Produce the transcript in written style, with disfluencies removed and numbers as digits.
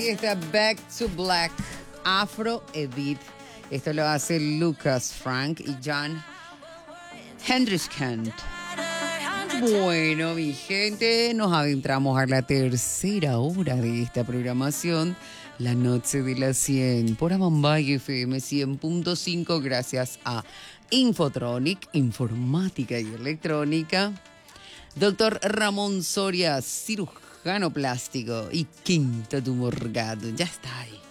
está Back to Black, Afro Edit. Esto lo hace Lucas Frank y John Hendrickson. Bueno, mi gente, nos adentramos a la tercera hora de esta programación, La Noche de las 100, por Amambay FM 100.5, gracias a Infotronic, Informática y Electrónica. Doctor Ramón Soria, cirujano plástico y quinto tumor gato. Ya está ahí.